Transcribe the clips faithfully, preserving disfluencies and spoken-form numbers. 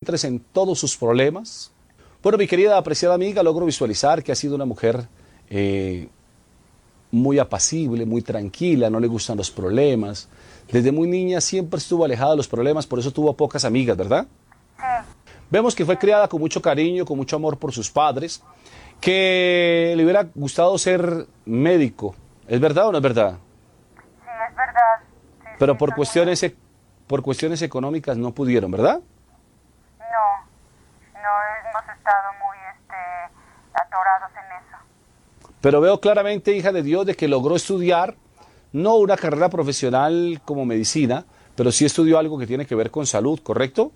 encuentres en todos sus problemas. Bueno, mi querida apreciada amiga, logro visualizar que ha sido una mujer eh, muy apacible, muy tranquila, no le gustan los problemas. Desde muy niña siempre estuvo alejada de los problemas, por eso tuvo pocas amigas, ¿verdad? Sí. Vemos que fue criada con mucho cariño, con mucho amor por sus padres, que le hubiera gustado ser médico. ¿Es verdad o no es verdad? Sí, es verdad. Sí, Pero sí, por soy cuestiones, e- por cuestiones económicas no pudieron, ¿verdad? muy- No, no hemos estado muy este, atorados en eso. Pero veo claramente, hija de Dios, de que logró estudiar, no una carrera profesional como medicina, pero sí estudió algo que tiene que ver con salud, ¿correcto?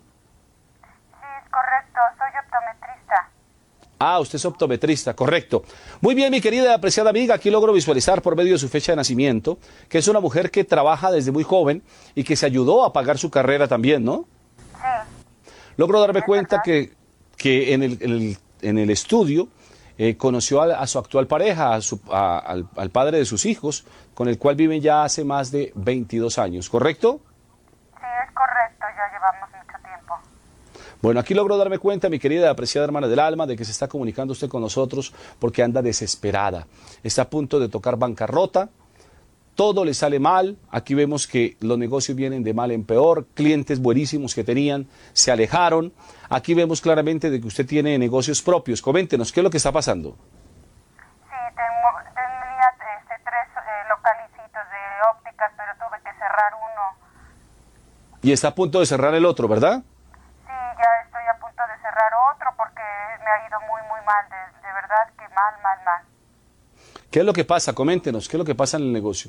Sí, es correcto, soy optometrista. Ah, usted es optometrista, correcto. Muy bien, mi querida y apreciada amiga, aquí logro visualizar por medio de su fecha de nacimiento que es una mujer que trabaja desde muy joven y que se ayudó a pagar su carrera también, ¿no? Sí, Logro darme es cuenta verdad. que, que en el, en el, en el estudio eh, conoció a, a su actual pareja, a su- a- al, al padre de sus hijos, con el cual viven ya hace más de veintidós años, ¿correcto? Sí, es correcto, ya llevamos mucho tiempo. Bueno, aquí logro darme cuenta, mi querida y apreciada hermana del alma, de que se está comunicando usted con nosotros porque anda desesperada. Está a punto de tocar bancarrota, todo le sale mal. Aquí vemos que los negocios vienen de mal en peor, clientes buenísimos que tenían se alejaron. Aquí vemos claramente de que usted tiene negocios propios. Coméntenos, ¿qué es lo que está pasando? Sí, tengo, tenía este, tres eh, localicitos de ópticas, pero tuve que cerrar uno. Y está a punto de cerrar el otro, ¿verdad? Sí, ya estoy a punto de cerrar otro porque me ha ido muy, muy mal, de, de verdad que mal, mal, mal. ¿Qué es lo que pasa? Coméntenos, ¿qué es lo que pasa en el negocio?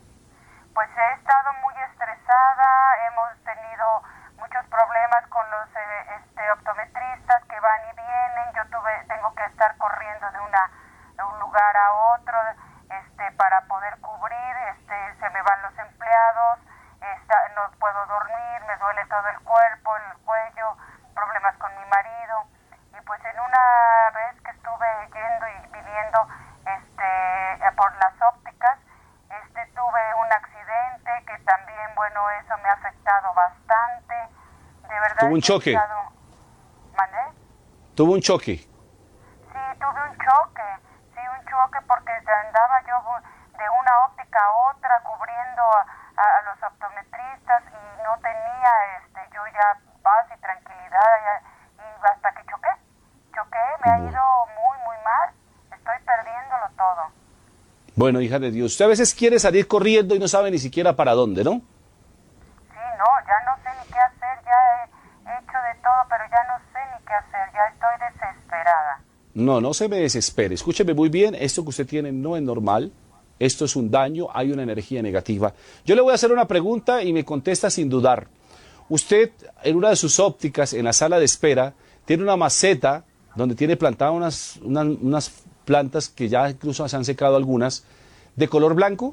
Pues he estado muy estresada, hemos tenido muchos problemas con los eh, este, optometristas que van y vienen, yo tuve, tengo que estar corriendo de, una, de un lugar a otro este, para poder cubrir, este, se me van los empleados, esta, no puedo dormir, me duele todo el cuerpo, el cuello, problemas con mi marido, y pues en una vez que estuve yendo y viniendo este, por las ópticas, este, tuve un accidente que también, bueno, eso me ha afectado bastante. De verdad ¿Tuvo un que he choque? estado... ¿Mandé? ¿Tuvo un choque? Sí, tuve un choque. Sí, un choque porque andaba yo bu- de una óptica a otra cubriendo a, a, a los optometristas y no tenía este, yo ya paz y tranquilidad ya- y hasta que choqué. Choqué, me ha Bu- ido muy, muy mal. Estoy perdiéndolo todo. Bueno, hija de Dios, usted a veces quiere salir corriendo y no sabe ni siquiera para dónde, ¿no? Sí, no, ya no sé ni qué hacer, ya he hecho de todo, pero ya no sé ni qué hacer, ya estoy desesperada. No, no se me desespere. Escúcheme muy bien, esto que usted tiene no es normal. Esto es un daño, hay una energía negativa. Yo le voy a hacer una pregunta y me contesta sin dudar. Usted, en una de sus ópticas, en la sala de espera, tiene una maceta donde tiene plantadas unas, unas, unas plantas que ya incluso se han secado algunas, de color blanco.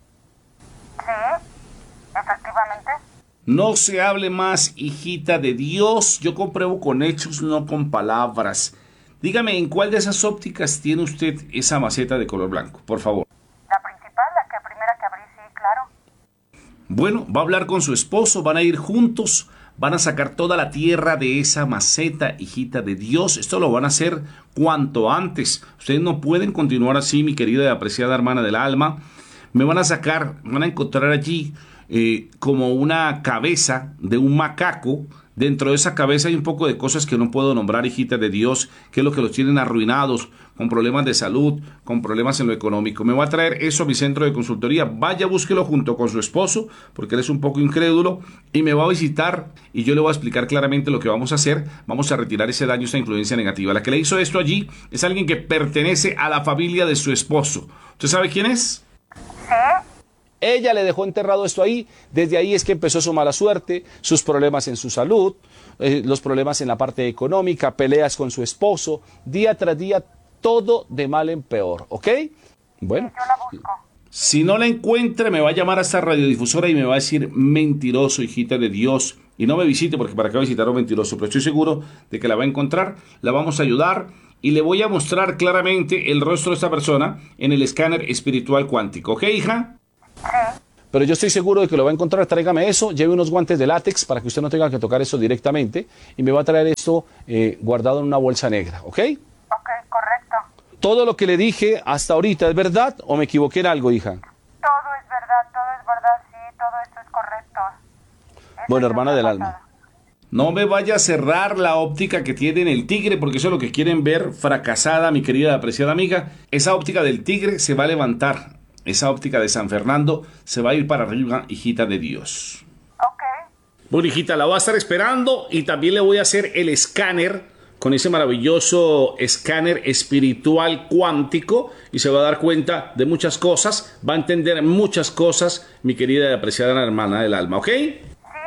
Sí, efectivamente. No se hable más, hijita de Dios. Yo compruebo con hechos, no con palabras. Dígame, ¿en cuál de esas ópticas tiene usted esa maceta de color blanco? Por favor. La principal, la que primera que abrí, sí, claro. Bueno, va a hablar con su esposo, van a ir juntos, van a sacar toda la tierra de esa maceta, hijita de Dios. Esto lo van a hacer cuanto antes. Ustedes no pueden continuar así, mi querida y apreciada hermana del alma. Me van a sacar, van a encontrar allí eh, como una cabeza de un macaco. Dentro de esa cabeza hay un poco de cosas que no puedo nombrar, hijita de Dios, que es lo que los tienen arruinados, con problemas de salud, con problemas en lo económico. Me va a traer eso a mi centro de consultoría. Vaya, búsquelo junto con su esposo, porque él es un poco incrédulo, y me va a visitar y yo le voy a explicar claramente lo que vamos a hacer. Vamos a retirar ese daño, esa influencia negativa. La que le hizo esto allí es alguien que pertenece a la familia de su esposo. ¿Usted sabe quién es? Sí, Ella le dejó enterrado esto ahí, desde ahí es que empezó su mala suerte, sus problemas en su salud, eh, los problemas en la parte económica, peleas con su esposo, día tras día, todo de mal en peor, ¿ok? Bueno, yo la busco. Si no la encuentre, me va a llamar a esta radiodifusora y me va a decir mentiroso, hijita de Dios. Y no me visite, porque para qué visitar a un mentiroso, pero estoy seguro de que la va a encontrar, la vamos a ayudar y le voy a mostrar claramente el rostro de esta persona en el escáner espiritual cuántico. ¿Ok, hija? Sí, pero yo estoy seguro de que lo va a encontrar. Tráigame eso, lleve unos guantes de látex para que usted no tenga que tocar eso directamente y me va a traer esto eh, guardado en una bolsa negra, ¿ok? Ok, correcto. ¿Todo lo que le dije hasta ahorita es verdad o me equivoqué en algo, hija? Todo es verdad, todo es verdad, sí, todo esto es correcto. Eso Bueno, es hermana lo que del ha alma. pasado. No me vaya a cerrar la óptica que tiene en el tigre, porque eso es lo que quieren ver fracasada, mi querida apreciada amiga. Esa óptica del tigre se va a levantar. Esa óptica de San Fernando se va a ir para arriba, hijita de Dios. Ok, Bueno, hijita, la voy a estar esperando y también le voy a hacer el escáner con ese maravilloso escáner espiritual cuántico y se va a dar cuenta de muchas cosas, va a entender muchas cosas, mi querida y apreciada hermana del alma, ¿ok? sí,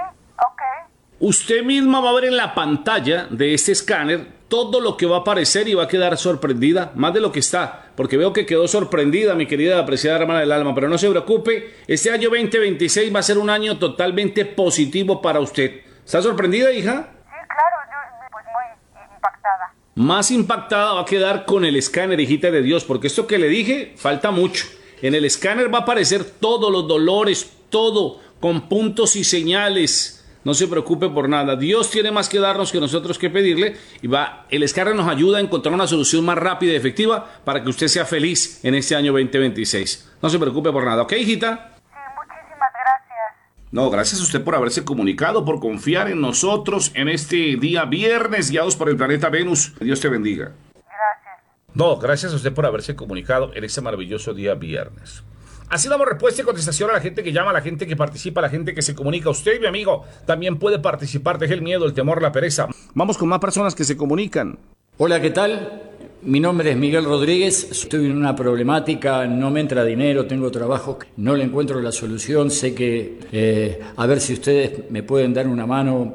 ok, Usted misma va a ver en la pantalla de este escáner todo lo que va a aparecer y va a quedar sorprendida, más de lo que está, porque veo que quedó sorprendida, mi querida y apreciada hermana del alma, pero no se preocupe, este año veinte veintiséis va a ser un año totalmente positivo para usted. ¿Está sorprendida, hija? sí, claro, yo pues muy impactada. Más impactada va a quedar con el escáner, hijita de Dios, porque esto que le dije falta mucho. En el escáner va a aparecer todos los dolores, todo, con puntos y señales. No se preocupe por nada. Dios tiene más que darnos que nosotros que pedirle y va, el escáner nos ayuda a encontrar una solución más rápida y efectiva para que usted sea feliz en este año veinte veintiséis. No se preocupe por nada, ¿ok, hijita? Sí, muchísimas gracias. No, gracias a usted por haberse comunicado, por confiar en nosotros en este día viernes, guiados por el planeta Venus. Dios te bendiga. Gracias. No, gracias a usted por haberse comunicado en este maravilloso día viernes. Así damos respuesta y contestación a la gente que llama, a la gente que participa, a la gente que se comunica. Usted, mi amigo, también puede participar. Deje el miedo, el temor, la pereza. Vamos con más personas que se comunican. Hola, ¿qué tal? Mi nombre es Miguel Rodríguez, estoy en una problemática, no me entra dinero, tengo trabajo, no le encuentro la solución, sé que, eh, a ver si ustedes me pueden dar una mano,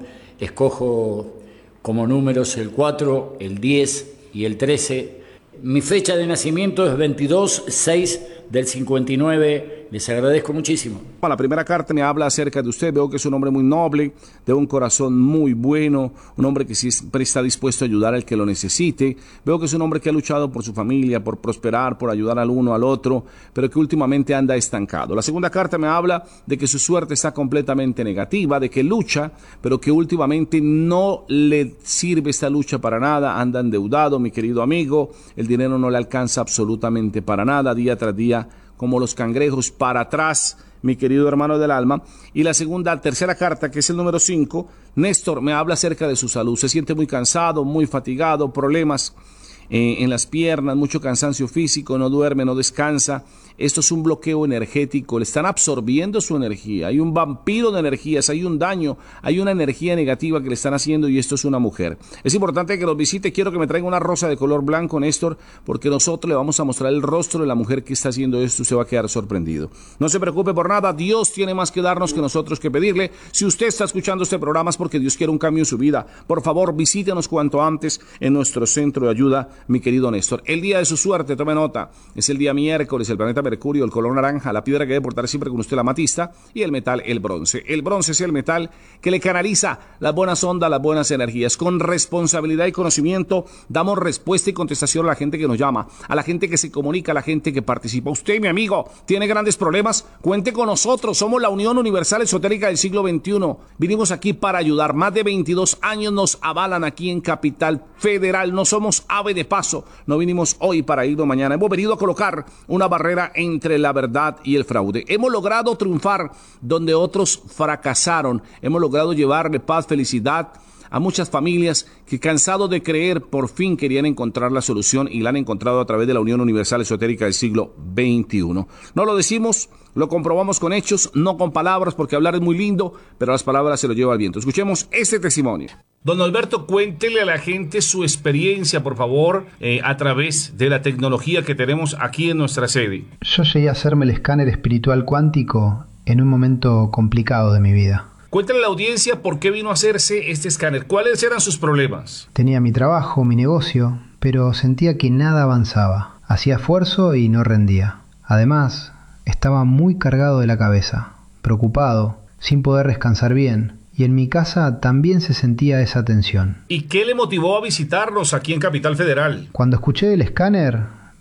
escojo como números el cuatro, el diez y el trece. Mi fecha de nacimiento es veintidós seis del cincuenta y nueve, les agradezco muchísimo. La primera carta me habla acerca de usted, veo que es un hombre muy noble, de un corazón muy bueno, un hombre que siempre está dispuesto a ayudar al que lo necesite, veo que es un hombre que ha luchado por su familia, por prosperar, por ayudar al uno al otro, pero que últimamente anda estancado. La segunda carta me habla de que su suerte está completamente negativa, de que lucha, pero que últimamente no le sirve esta lucha para nada, anda endeudado, mi querido amigo, el dinero no le alcanza absolutamente para nada, día tras día, como los cangrejos para atrás, mi querido hermano del alma. Y la segunda, tercera carta, que es el número cinco, Néstor me habla acerca de su salud. Se siente muy cansado, muy fatigado, problemas eh, en las piernas, mucho cansancio físico, no duerme, no descansa. Esto es un bloqueo energético, le están absorbiendo su energía, hay un vampiro de energías, hay un daño, hay una energía negativa que le están haciendo y esto es una mujer. Es importante que los visite, quiero que me traiga una rosa de color blanco, Néstor, porque nosotros le vamos a mostrar el rostro de la mujer que está haciendo esto, se va a quedar sorprendido. No se preocupe por nada, Dios tiene más que darnos que nosotros que pedirle. Si usted está escuchando este programa es porque Dios quiere un cambio en su vida. Por favor, visítenos cuanto antes en nuestro centro de ayuda, mi querido Néstor. El día de su suerte, tome nota, es el día miércoles, el planeta Mercurio, el color naranja, la piedra que debe portar siempre con usted, la amatista, y el metal, el bronce. El bronce es el metal que le canaliza las buenas ondas, las buenas energías. Con responsabilidad y conocimiento damos respuesta y contestación a la gente que nos llama, a la gente que se comunica, a la gente que participa. Usted, mi amigo, tiene grandes problemas, cuente con nosotros, somos la Unión Universal Esotérica del siglo veintiuno. Vinimos aquí para ayudar, más de veintidós años nos avalan aquí en Capital Federal, no somos ave de paso, no vinimos hoy para irnos mañana, hemos venido a colocar una barrera entre la verdad y el fraude. Hemos logrado triunfar donde otros fracasaron. Hemos logrado llevarle paz, felicidad a muchas familias que, cansados de creer, por fin querían encontrar la solución y la han encontrado a través de la Unión Universal Esotérica del siglo veintiuno. No lo decimos, lo comprobamos con hechos, no con palabras, porque hablar es muy lindo, pero las palabras se lo lleva el viento. Escuchemos este testimonio. Don Alberto, cuéntele a la gente su experiencia, por favor, eh, a través de la tecnología que tenemos aquí en nuestra sede. Yo llegué a hacerme el escáner espiritual cuántico en un momento complicado de mi vida. Cuéntale a la audiencia por qué vino a hacerse este escáner. ¿Cuáles eran sus problemas? Tenía mi trabajo, mi negocio, pero sentía que nada avanzaba. Hacía esfuerzo y no rendía. Además, estaba muy cargado de la cabeza, preocupado, sin poder descansar bien. Y en mi casa también se sentía esa tensión. ¿Y qué le motivó a visitarnos aquí en Capital Federal? Cuando escuché del escáner,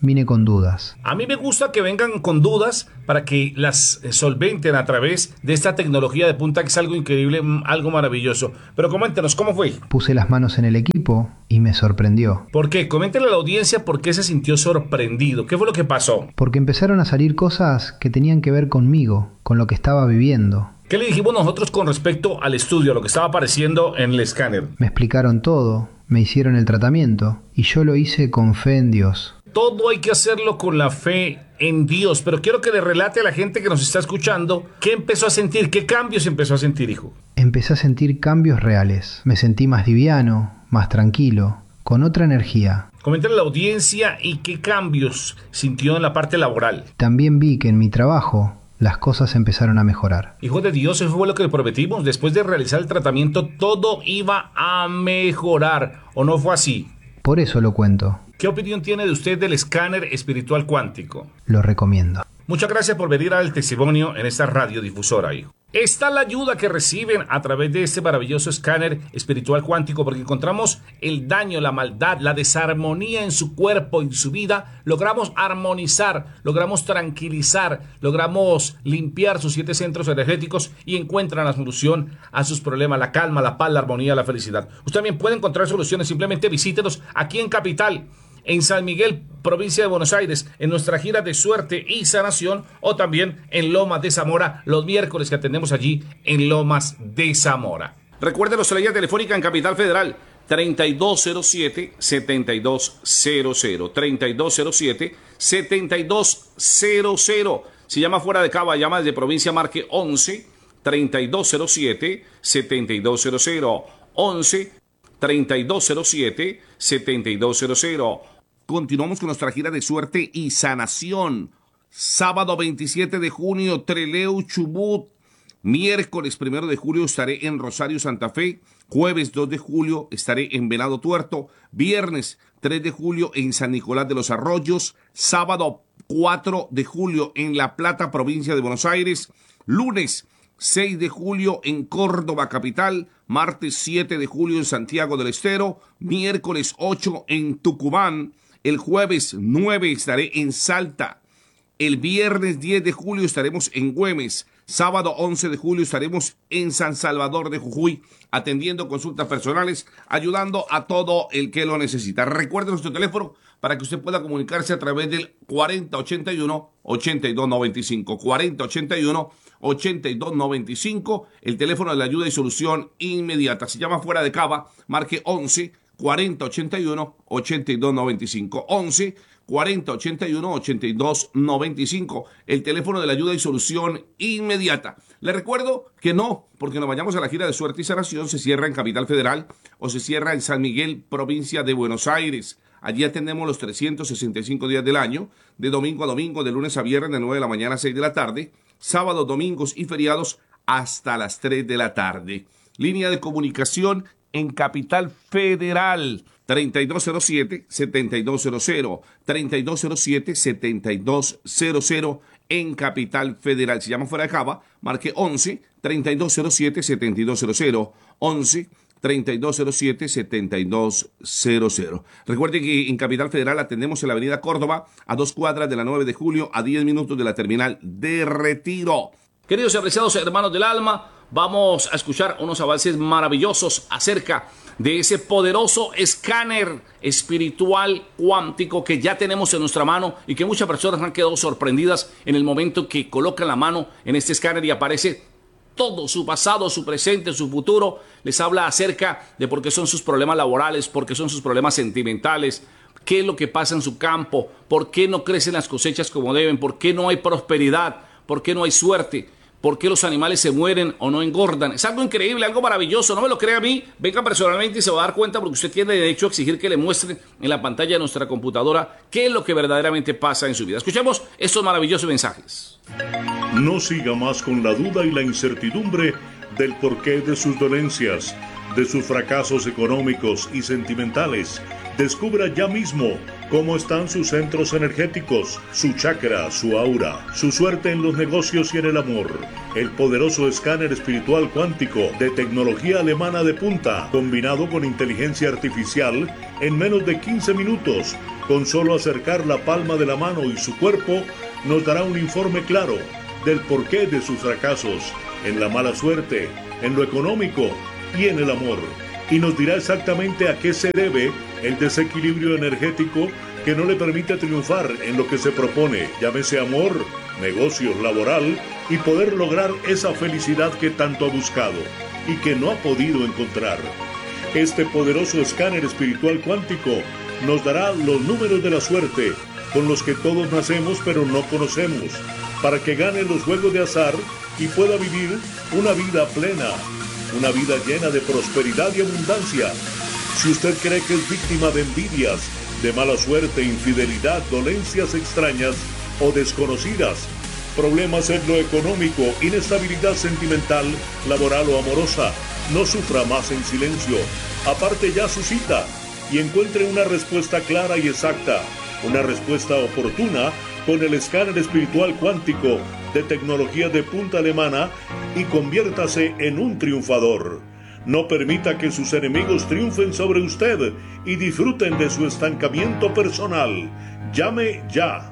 vine con dudas. A mí me gusta que vengan con dudas para que las solventen a través de esta tecnología de punta, que es algo increíble, algo maravilloso. Pero coméntenos, ¿cómo fue? Puse las manos en el equipo y me sorprendió. ¿Por qué? Coméntenle a la audiencia por qué se sintió sorprendido. ¿Qué fue lo que pasó? Porque empezaron a salir cosas que tenían que ver conmigo, con lo que estaba viviendo. ¿Qué le dijimos nosotros con respecto al estudio, a lo que estaba apareciendo en el escáner? Me explicaron todo, me hicieron el tratamiento y yo lo hice con fe en Dios. Todo hay que hacerlo con la fe en Dios, pero quiero que le relate a la gente que nos está escuchando qué empezó a sentir, qué cambios empezó a sentir, hijo. Empecé a sentir cambios reales. Me sentí más liviano, más tranquilo, con otra energía. Coméntale a la audiencia y qué cambios sintió en la parte laboral. También vi que en mi trabajo las cosas empezaron a mejorar. Hijo de Dios, eso fue lo que le prometimos. Después de realizar el tratamiento, todo iba a mejorar, ¿o no fue así? Por eso lo cuento. ¿Qué opinión tiene de usted del escáner espiritual cuántico? Lo recomiendo. Muchas gracias por venir al testimonio en esta radiodifusora, hijo. Está la ayuda que reciben a través de este maravilloso escáner espiritual cuántico, porque encontramos el daño, la maldad, la desarmonía en su cuerpo, en su vida. Logramos armonizar, logramos tranquilizar, logramos limpiar sus siete centros energéticos y encuentran la solución a sus problemas, la calma, la paz, la armonía, la felicidad. Usted también puede encontrar soluciones, simplemente visítenos aquí en Capital, en San Miguel, provincia de Buenos Aires, en nuestra gira de suerte y sanación, o también en Lomas de Zamora, los miércoles que atendemos allí en Lomas de Zamora. Recuerde nuestra línea telefónica en Capital Federal, treinta y dos cero siete, setenta y dos cero cero, treinta y dos cero siete, setenta y dos cero cero. Si llama fuera de Cava, llama desde provincia, marque once, treinta y dos cero siete, setenta y dos cero cero, once, treinta y dos cero siete, setenta y dos cero cero. Continuamos con nuestra gira de suerte y sanación. Sábado veintisiete de junio, Trelew, Chubut. Miércoles primero de julio estaré en Rosario, Santa Fe. Jueves dos de julio estaré en Venado Tuerto. Viernes tres de julio en San Nicolás de los Arroyos. Sábado cuatro de julio en La Plata, provincia de Buenos Aires. Lunes seis de julio en Córdoba, capital. Martes siete de julio en Santiago del Estero. Miércoles ocho en Tucumán. El jueves nueve estaré en Salta. El viernes diez de julio estaremos en Güemes. Sábado once de julio estaremos en San Salvador de Jujuy, atendiendo consultas personales, ayudando a todo el que lo necesita. Recuerde nuestro teléfono para que usted pueda comunicarse a través del cuarenta ochenta y uno, ochenta y dos noventa y cinco. cuarenta ochenta y uno, ochenta y dos noventa y cinco, el teléfono de la ayuda y solución inmediata. Si llama fuera de Cava, marque once, cuarenta ochenta y uno, ochenta y dos noventa y cinco. once, cuarenta ochenta y uno, ochenta y dos noventa y cinco, el teléfono de la ayuda y solución inmediata. Le recuerdo que no, porque nos vayamos a la gira de suerte y sanación, se cierra en Capital Federal o se cierra en San Miguel, provincia de Buenos Aires. Allí atendemos los trescientos sesenta y cinco días del año, de domingo a domingo, de lunes a viernes, de nueve de la mañana a seis de la tarde, sábados, domingos y feriados hasta las tres de la tarde. Línea de comunicación en Capital Federal, treinta y dos cero siete, setenta y dos cero cero, treinta y dos cero siete, setenta y dos cero cero en Capital Federal. Si llama fuera de Cava, marque once, treinta y dos cero siete, setenta y dos cero cero, once, treinta y dos cero siete, setenta y dos cero cero. Recuerde que en Capital Federal atendemos en la avenida Córdoba, a dos cuadras de la nueve de julio, a diez minutos de la terminal de Retiro. Queridos y apreciados hermanos del alma, vamos a escuchar unos avances maravillosos acerca de ese poderoso escáner espiritual cuántico que ya tenemos en nuestra mano y que muchas personas han quedado sorprendidas en el momento que colocan la mano en este escáner y aparece todo su pasado, su presente, su futuro. Les habla acerca de por qué son sus problemas laborales, por qué son sus problemas sentimentales, qué es lo que pasa en su campo, por qué no crecen las cosechas como deben, por qué no hay prosperidad, por qué no hay suerte, por qué los animales se mueren o no engordan. Es algo increíble, algo maravilloso. No me lo crea a mí, venga personalmente y se va a dar cuenta, porque usted tiene derecho a exigir que le muestren en la pantalla de nuestra computadora qué es lo que verdaderamente pasa en su vida. Escuchemos estos maravillosos mensajes. No siga más con la duda y la incertidumbre del porqué de sus dolencias, de sus fracasos económicos y sentimentales. Descubra ya mismo cómo están sus centros energéticos, su chakra, su aura, su suerte en los negocios y en el amor. El poderoso escáner espiritual cuántico de tecnología alemana de punta, combinado con inteligencia artificial, en menos de quince minutos Con solo acercar la palma de la mano y su cuerpo, nos dará un informe claro del porqué de sus fracasos en la mala suerte, en lo económico y en el amor. Y nos dirá exactamente a qué se debe el desequilibrio energético que no le permite triunfar en lo que se propone, llámese amor, negocios, laboral, y poder lograr esa felicidad que tanto ha buscado y que no ha podido encontrar. Este poderoso escáner espiritual cuántico nos dará los números de la suerte con los que todos nacemos pero no conocemos, para que gane los juegos de azar y pueda vivir una vida plena, una vida llena de prosperidad y abundancia. Si usted cree que es víctima de envidias, de mala suerte, infidelidad, dolencias extrañas o desconocidas, problemas en lo económico, inestabilidad sentimental, laboral o amorosa, no sufra más en silencio. Aparte ya su cita y encuentre una respuesta clara y exacta, una respuesta oportuna con el escáner espiritual cuántico de tecnología de punta alemana y conviértase en un triunfador. No permita que sus enemigos triunfen sobre usted y disfruten de su estancamiento personal. Llame ya.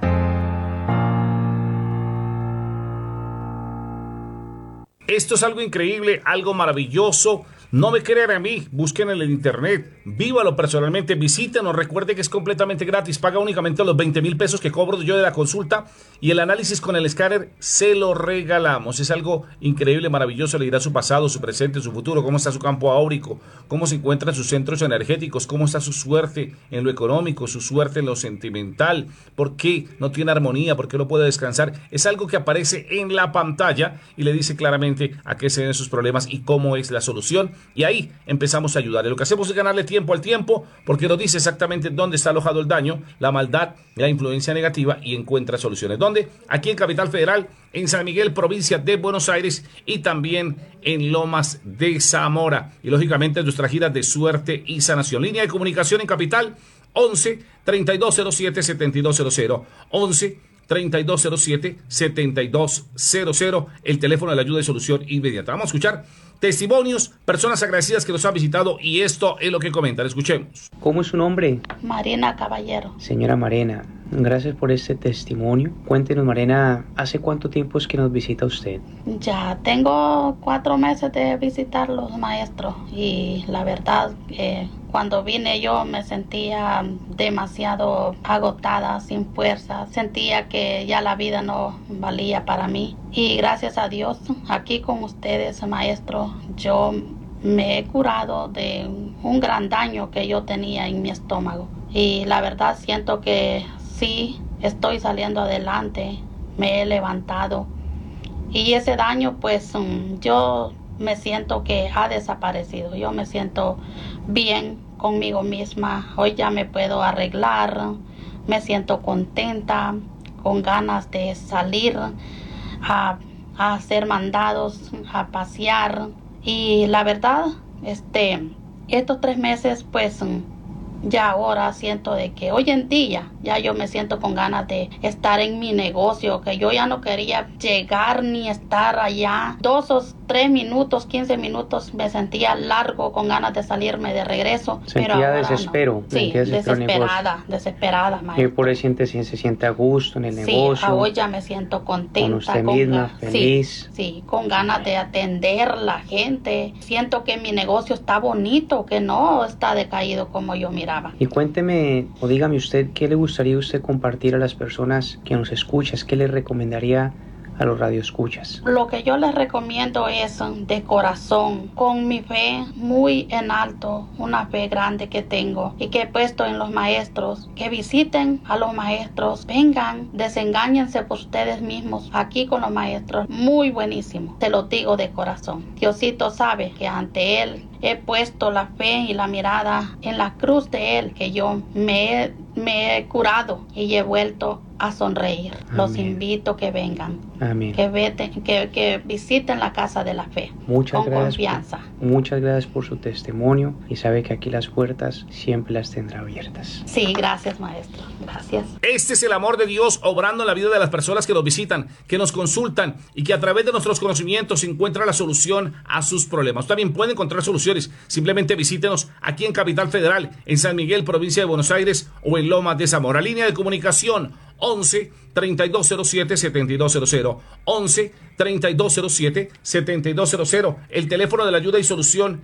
Esto es algo increíble, algo maravilloso. No me crean a mí, busquen en el internet, vívalo personalmente, visítenos, recuerde que es completamente gratis, paga únicamente los veinte mil pesos que cobro yo de la consulta y el análisis con el escáner se lo regalamos. Es algo increíble, maravilloso, le dirá su pasado, su presente, su futuro, cómo está su campo áurico, cómo se encuentran sus centros energéticos, cómo está su suerte en lo económico, su suerte en lo sentimental, por qué no tiene armonía, por qué no puede descansar. Es algo que aparece en la pantalla y le dice claramente a qué se deben sus problemas y cómo es la solución. Y ahí empezamos a ayudar. Y lo que hacemos es ganarle tiempo al tiempo, porque nos dice exactamente dónde está alojado el daño, la maldad, la influencia negativa, y encuentra soluciones. ¿Dónde? Aquí en Capital Federal, en San Miguel, provincia de Buenos Aires, y también en Lomas de Zamora. Y lógicamente nuestra gira de suerte y sanación. Línea de comunicación en Capital, once, treinta y dos cero siete, setenta y dos cero cero. once, treinta y dos cero siete, setenta y dos cero cero. El teléfono de la ayuda y solución inmediata. Vamos a escuchar testimonios, personas agradecidas que nos han visitado, y esto es lo que comentan. Escuchemos. ¿Cómo es su nombre? Marina Caballero. Señora Marina, gracias por este testimonio. Cuéntenos, Marina, ¿hace cuánto tiempo es que nos visita usted? Ya tengo cuatro meses de visitarlos, maestro, y la verdad que cuando vine yo me sentía demasiado agotada, sin fuerza. Sentía que ya la vida no valía para mí. Y gracias a Dios, aquí con ustedes, maestro, yo me he curado de un gran daño que yo tenía en mi estómago. Y la verdad siento que sí, estoy saliendo adelante, me he levantado. Y ese daño, pues, yo me siento que ha desaparecido. Yo me siento bien conmigo misma. Hoy ya me puedo arreglar, me siento contenta, con ganas de salir a, a hacer mandados, a pasear. Y la verdad, este, estos tres meses, pues, ya ahora siento de que hoy en día ya yo me siento con ganas de estar en mi negocio, que yo ya no quería llegar ni estar allá. Dos o tres minutos, quince minutos me sentía largo, con ganas de salirme de regreso. Sentía pero desespero. No. Sí, desesperada, desesperada, maestro. ¿Y por eso siente, se siente a gusto en el sí, negocio? Hoy ya me siento contenta. Con usted con misma, feliz. Sí, sí, con ganas de atender la gente. Siento que mi negocio está bonito, que no está decaído como yo miraba. Y cuénteme, o dígame usted, ¿qué le gustaría usted compartir a las personas que nos escuchan? ¿Qué le recomendaría a los radioescuchas? Lo que yo les recomiendo es de corazón, con mi fe muy en alto, una fe grande que tengo y que he puesto en los maestros, que visiten a los maestros, vengan, desengáñense por ustedes mismos aquí con los maestros, muy buenísimo, te lo digo de corazón. Diosito sabe que ante Él he puesto la fe y la mirada en la cruz de Él, que yo me he, me he curado y he vuelto a sonreír. Amén. Los invito a que vengan. Amén. Que, vete, que, que visiten la casa de la fe. Muchas con gracias confianza. Por, muchas gracias por su testimonio y sabe que aquí las puertas siempre las tendrá abiertas. Sí, gracias, maestro. Gracias. Este es el amor de Dios obrando en la vida de las personas que nos visitan, que nos consultan y que a través de nuestros conocimientos encuentran la solución a sus problemas. También puede encontrar solución soluciones. Simplemente visítenos aquí en Capital Federal, en San Miguel, provincia de Buenos Aires, o en Lomas de Zamora. Línea de comunicación once, treinta y dos cero siete, setenta y dos cero cero. once, treinta y dos cero siete, setenta y dos cero cero. El teléfono de la ayuda y solución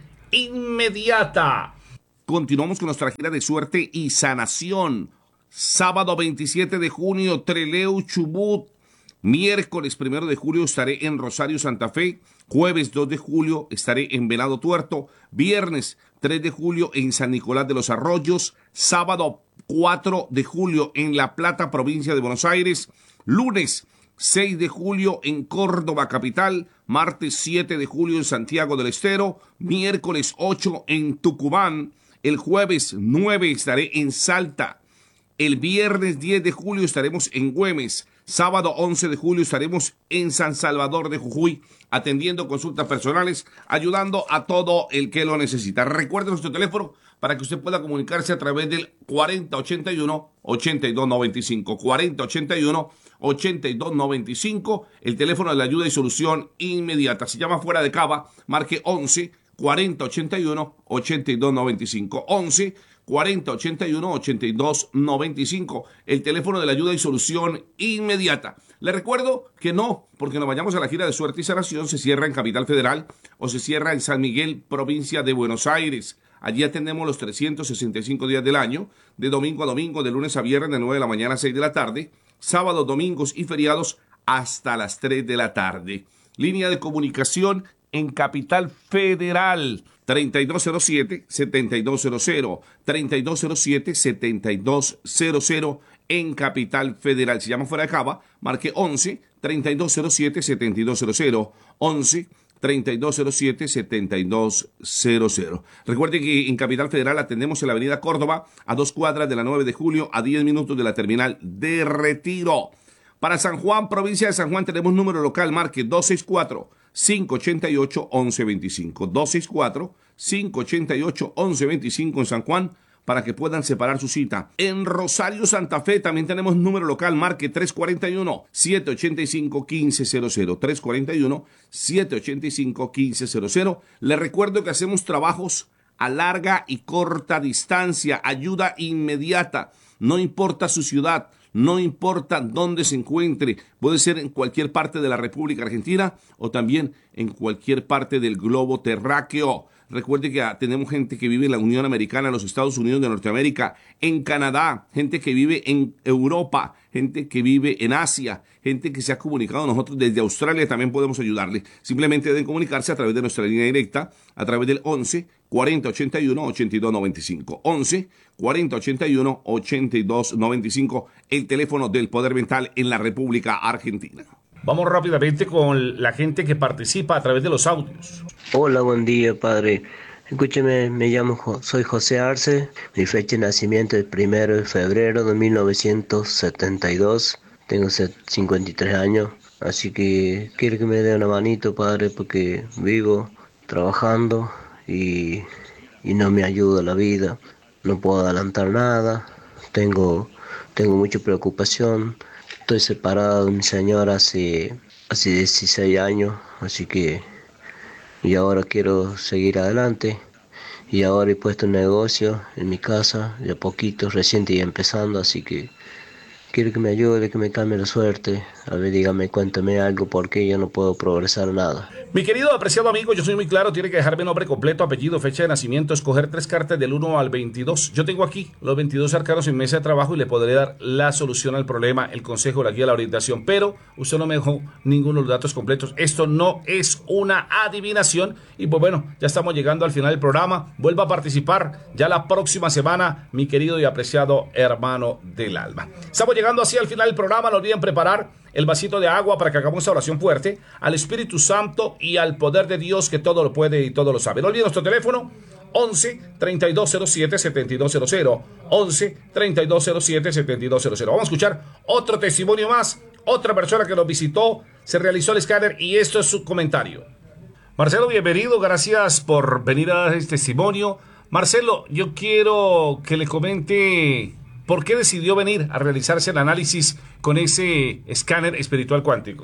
inmediata. Continuamos con nuestra gira de suerte y sanación. Sábado veintisiete de junio, Trelew, Chubut. Miércoles primero de julio estaré en Rosario, Santa Fe. Jueves dos de julio estaré en Venado Tuerto. Viernes tres de julio en San Nicolás de los Arroyos. Sábado cuatro de julio en La Plata, provincia de Buenos Aires. Lunes seis de julio en Córdoba, capital. Martes siete de julio en Santiago del Estero. Miércoles ocho en Tucumán. El jueves nueve estaré en Salta. El viernes diez de julio estaremos en Güemes. Sábado once de julio estaremos en San Salvador de Jujuy, atendiendo consultas personales, ayudando a todo el que lo necesita. Recuerde nuestro teléfono para que usted pueda comunicarse a través del cuarenta ochenta y uno, ochenta y dos noventa y cinco. cuarenta ochenta y uno, ochenta y dos noventa y cinco. El teléfono de la ayuda y solución inmediata. Si llama fuera de Cava, marque once, cuarenta ochenta y uno, ochenta y dos noventa y cinco. once, cuarenta ochenta y uno, ochenta y dos noventa y cinco, el teléfono de la ayuda y solución inmediata. Le recuerdo que no, porque nos vayamos a la gira de suerte y sanación, se cierra en Capital Federal o se cierra en San Miguel, provincia de Buenos Aires. Allí atendemos los trescientos sesenta y cinco días del año, de domingo a domingo, de lunes a viernes, de nueve de la mañana a seis de la tarde, sábados, domingos y feriados hasta las tres de la tarde. Línea de comunicación en Capital Federal, treinta y dos cero siete, setenta y dos cero cero, treinta y dos cero siete, setenta y dos cero cero en Capital Federal. Si llama fuera de Cava, marque once, treinta y dos cero siete, setenta y dos cero cero, once, treinta y dos cero siete, setenta y dos cero cero. Recuerde que en Capital Federal atendemos en la avenida Córdoba, a dos cuadras de la nueve de julio, a diez minutos de la terminal de Retiro. Para San Juan, provincia de San Juan, tenemos número local, marque dos seis cuatro, cinco ocho ocho, once veinticinco. dos seis cuatro, cinco ocho ocho, once veinticinco en San Juan, para que puedan separar su cita. En Rosario, Santa Fe, también tenemos número local, marque tres cuatro uno, siete ocho cinco, uno cinco cero cero. tres cuatro uno, siete ocho cinco, uno cinco cero cero. Les recuerdo que hacemos trabajos a larga y corta distancia, ayuda inmediata, no importa su ciudad. No importa dónde se encuentre, puede ser en cualquier parte de la República Argentina o también en cualquier parte del globo terráqueo. Recuerde que tenemos gente que vive en la Unión Americana, en los Estados Unidos de Norteamérica, en Canadá, gente que vive en Europa, gente que vive en Asia, gente que se ha comunicado a nosotros desde Australia, también podemos ayudarle. Simplemente deben comunicarse a través de nuestra línea directa, a través del once, cuarenta ochenta y uno, ochenta y dos noventa y cinco. once, cuarenta ochenta y uno, ochenta y dos noventa y cinco, el teléfono del Poder Mental en la República Argentina. Vamos rápidamente con la gente que participa a través de los audios. Hola, buen día, padre. Escúcheme, me llamo, soy José Arce. Mi fecha de nacimiento es primero de febrero de mil novecientos setenta y dos. Tengo cincuenta y tres años, así que quiero que me dé una manito, padre, porque vivo trabajando y, y no me ayuda la vida. No puedo adelantar nada. Tengo, tengo mucha preocupación. Estoy separado de mi señora hace, hace dieciséis años, así que y ahora quiero seguir adelante. Y ahora he puesto un negocio en mi casa, de a poquito, reciente y empezando, así que quiero que me ayude, que me cambie la suerte. A ver, dígame, cuéntame algo, porque yo no puedo progresar nada. Mi querido apreciado amigo, yo soy muy claro, tiene que dejarme nombre completo, apellido, fecha de nacimiento, escoger tres cartas del uno al veintidós. Yo tengo aquí los veintidós arcanos en mesa de trabajo y le podré dar la solución al problema, el consejo, la guía, la orientación, pero usted no me dejó ninguno de los datos completos. Esto no es una adivinación y pues bueno, ya estamos llegando al final del programa. Vuelva a participar ya la próxima semana, mi querido y apreciado hermano del alma. Estamos llegando así al final del programa, no olviden preparar el vasito de agua para que hagamos esta oración fuerte al Espíritu Santo y al poder de Dios que todo lo puede y todo lo sabe. No olviden nuestro teléfono once, treinta y dos cero siete, setenta y dos cero cero, once, treinta y dos cero siete, setenta y dos cero cero. Vamos a escuchar otro testimonio más, otra persona que nos visitó, se realizó el escáner y esto es su comentario. Marcelo, bienvenido, gracias por venir a dar este testimonio. Marcelo, yo quiero que le comente ¿por qué decidió venir a realizarse el análisis con ese escáner espiritual cuántico?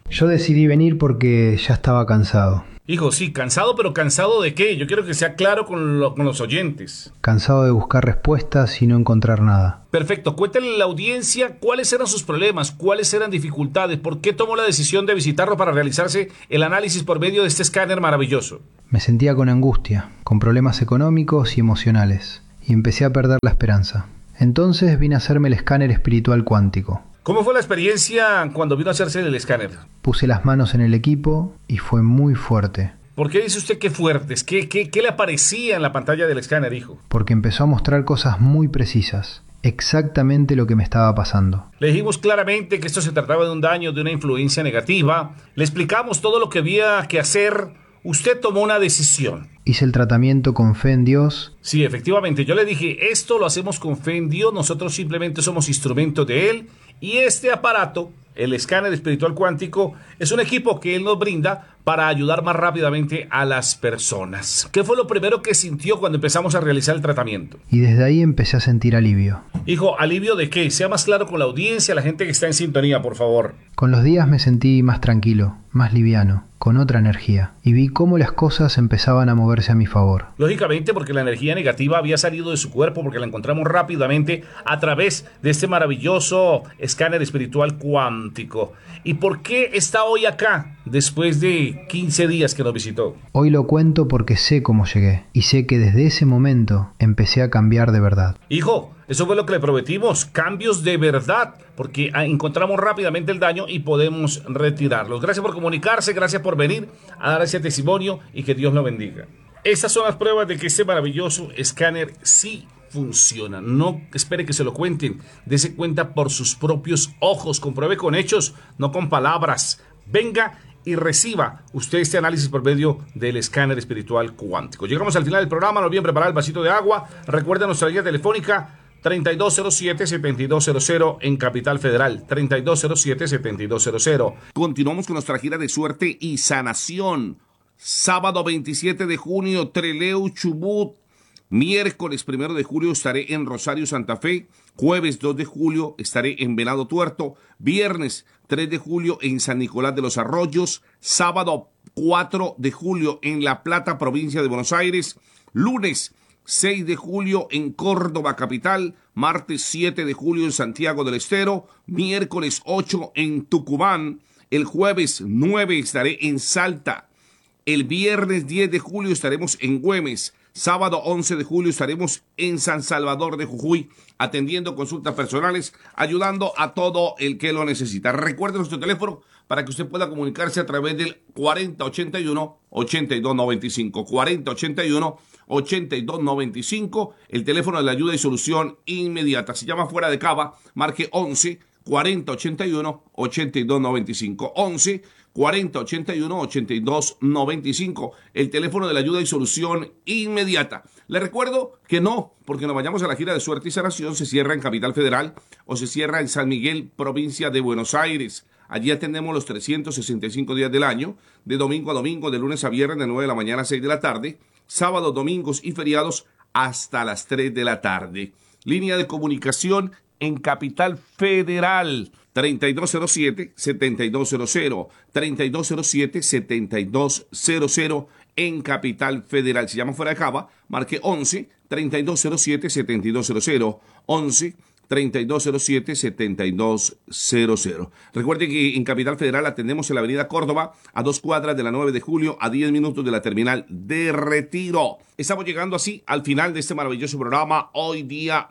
Yo decidí venir porque ya estaba cansado. Hijo, sí, cansado, pero ¿cansado de qué? Yo quiero que sea claro con, lo, con los oyentes. Cansado de buscar respuestas y no encontrar nada. Perfecto, cuéntale a la audiencia cuáles eran sus problemas, cuáles eran dificultades, por qué tomó la decisión de visitarlo para realizarse el análisis por medio de este escáner maravilloso. Me sentía con angustia, con problemas económicos y emocionales, y empecé a perder la esperanza. Entonces vine a hacerme el escáner espiritual cuántico. ¿Cómo fue la experiencia cuando vino a hacerse el escáner? Puse las manos en el equipo y fue muy fuerte. ¿Por qué dice usted que fuertes? ¿Qué, qué, qué le aparecía en la pantalla del escáner, hijo? Porque empezó a mostrar cosas muy precisas, exactamente lo que me estaba pasando. Le dijimos claramente que esto se trataba de un daño, de una influencia negativa. Le explicamos todo lo que había que hacer. Usted tomó una decisión. Hice el tratamiento con fe en Dios. Sí, efectivamente. Yo le dije, esto lo hacemos con fe en Dios. Nosotros simplemente somos instrumentos de Él. Y este aparato, el escáner espiritual cuántico, es un equipo que Él nos brinda para ayudar más rápidamente a las personas. ¿Qué fue lo primero que sintió cuando empezamos a realizar el tratamiento? Y desde ahí empecé a sentir alivio. Hijo, ¿alivio de qué? Sea más claro con la audiencia, la gente que está en sintonía, por favor. Con los días me sentí más tranquilo, más liviano, con otra energía, y vi cómo las cosas empezaban a moverse a mi favor. Lógicamente, porque la energía negativa había salido de su cuerpo, porque la encontramos rápidamente a través de este maravilloso escáner espiritual cuántico. ¿Y por qué está hoy acá, después de quince días que nos visitó? Hoy lo cuento porque sé cómo llegué, y sé que desde ese momento empecé a cambiar de verdad. Hijo, eso fue lo que le prometimos, cambios de verdad, porque encontramos rápidamente el daño y podemos retirarlos. Gracias por comunicarse, gracias por venir a dar ese testimonio y que Dios lo bendiga. Estas son las pruebas de que este maravilloso escáner sí funciona. No espere que se lo cuenten, dése cuenta por sus propios ojos, compruebe con hechos, no con palabras. Venga y reciba usted este análisis por medio del escáner espiritual cuántico. Llegamos al final del programa, no olviden preparar el vasito de agua. Recuerden nuestra línea telefónica treinta y dos cero siete, setenta y dos cero cero en Capital Federal, treinta y dos cero siete, setenta y dos cero cero. Continuamos con nuestra gira de suerte y sanación. Sábado veintisiete de junio, Trelew, Chubut. Miércoles primero de julio estaré en Rosario, Santa Fe. Jueves dos de julio estaré en Venado Tuerto. Viernes tres de julio en San Nicolás de los Arroyos. Sábado cuatro de julio en La Plata, provincia de Buenos Aires. Lunes seis de julio en Córdoba, capital. Martes siete de julio en Santiago del Estero. Miércoles ocho en Tucumán. El jueves nueve estaré en Salta. El viernes diez de julio estaremos en Güemes. Sábado once de julio estaremos en San Salvador de Jujuy, atendiendo consultas personales, ayudando a todo el que lo necesita. Recuerde nuestro teléfono para que usted pueda comunicarse a través del cuarenta ochenta y uno, ochenta y dos noventa y cinco. cuarenta ochenta y uno, ochenta y dos noventa y cinco, el teléfono de la ayuda y solución inmediata. Si llama fuera de Cava, marque once, cuarenta ochenta y uno, ochenta y dos noventa y cinco. once, cuarenta ochenta y uno, ochenta y dos noventa y cinco, el teléfono de la ayuda y solución inmediata. Le recuerdo que no, porque nos vayamos a la gira de suerte y sanación, se cierra en Capital Federal o se cierra en San Miguel, provincia de Buenos Aires. Allí atendemos los trescientos sesenta y cinco días del año, de domingo a domingo, de lunes a viernes, de nueve de la mañana a seis de la tarde, sábados, domingos y feriados hasta las tres de la tarde. Línea de comunicación en Capital Federal, treinta y dos cero siete, setenta y dos cero cero, treinta y dos cero siete, setenta y dos cero cero en Capital Federal. Si llama fuera de Cava, marque once, treinta y dos cero siete, setenta y dos cero cero, once, treinta y dos cero siete, setenta y dos cero cero. Recuerde que en Capital Federal atendemos en la avenida Córdoba, a dos cuadras de la nueve de julio, a diez minutos de la terminal de Retiro. Estamos llegando así al final de este maravilloso programa, hoy día